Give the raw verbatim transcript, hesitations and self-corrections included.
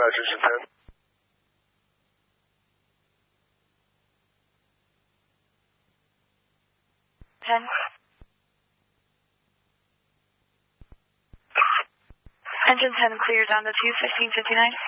Hydrogen ten. ten. Engine ten cleared on the two fifteen fifty-nine.